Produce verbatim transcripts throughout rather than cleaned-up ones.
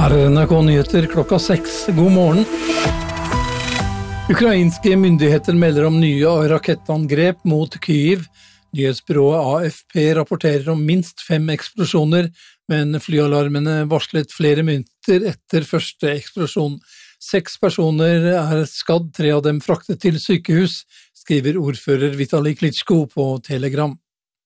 Her er N R K Nyheter klokka seks. God morgen. Ukrainske myndigheter melder om nye rakettangrep mot Kyiv. Nyhetsbyrået A F P rapporterer om minst fem eksplosjoner, men flyalarmene varslet flere minutter etter første eksplosjon. Seks personer er skadd, tre av dem fraktet til sykehus, skriver ordfører Vitali Klitschko på Telegram.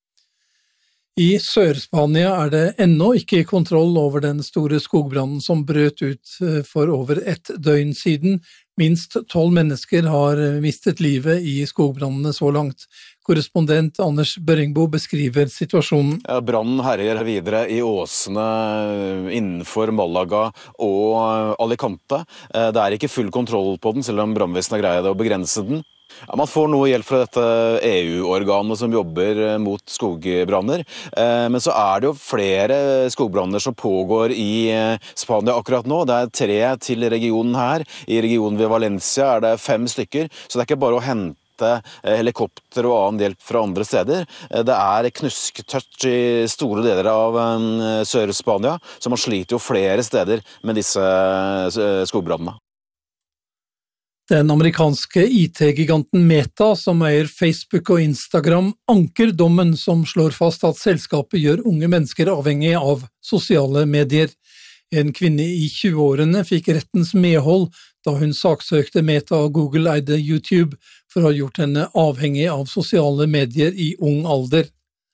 I Sør-Spania er det ennå ikke kontroll over den store skogbrannen som brøt ut for over ett døgn siden. Minst tolv mennesker har mistet livet i skogbrannene så langt. Korrespondent Anders Børringbo beskriver situasjonen. Ja, brannen herjer videre i åsene innenfor Malaga og Alicante. Det er ikke full kontroll på den, selv om brannvesenet har greid å begrense den. Ja, man får noe hjelp fra dette E U-organet som jobber mot skogbranner, men så er det jo flere skogbranner som pågår i Spania akkurat nå. Det er tre til regionen her. I regionen ved Valencia er det fem stykker, så det er ikke bare å hente helikopter og annen hjelp fra andre steder. Det er knusktørt i store deler av Sør-Spania, så man sliter jo flere steder med disse skogbrannene. Den amerikanske I T-giganten Meta, som eier Facebook og Instagram, anker dommen som slår fast at selskapet gjør unge mennesker avhengig av sosiale medier. En kvinne i tjueårene fikk rettens medhold da hun saksøkte Meta og Google eide YouTube for å ha gjort henne avhengig av sosiale medier i ung alder.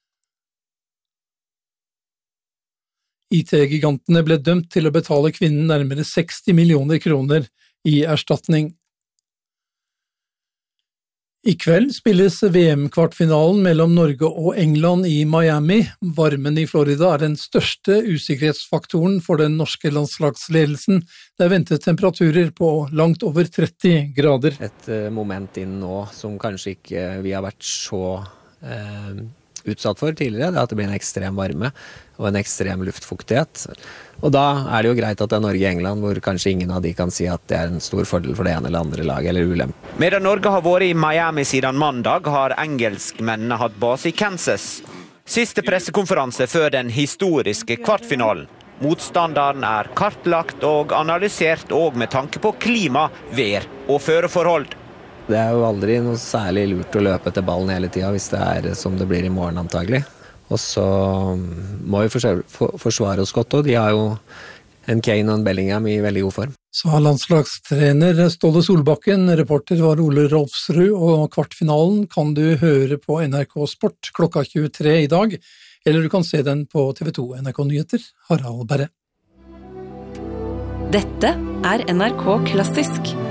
I T-gigantene ble dømt til å betale kvinnen nærmere seksti millioner kroner i erstatning. I kveld spilles V M-kvartfinalen mellom Norge og England i Miami. Varmen i Florida er den største usikkerhetsfaktoren for den norske landslagsledelsen. Det er ventet temperaturer på langt over tretti grader. Et moment inn nå som kanskje ikke vi har vært så eh, utsatt for tidligere, det er at det blir en ekstrem varme og en ekstrem luftfuktighet. Og da er det jo greit at det er Norge og England, hvor kanskje ingen av de kan si at det er en stor fordel for det ene eller andre laget, eller ulempe. Medan Norge har vært i Miami siden mandag, har engelskmennene hatt base i Kansas. Siste pressekonferanse før den historiske kvartfinalen. Motstanderen er kartlagt og analysert, og med tanke på klima, vær og føreforhold. Det er jo aldri noe særlig lurt å løpe etter ballen hele tiden, hvis det er som det blir i morgen antagelig. Og så må vi forsvare oss godt, og de har jo en Kane og en Bellingham i veldig god form. Sa landslagstrener Ståle Solbakken, reporter var Ole Rolfsrud, og kvartfinalen kan du høre på N R K Sport klokka tjuetre i dag, eller du kan se den på T V to N R K Nyheter, Harald Berre. Dette er N R K Klassisk.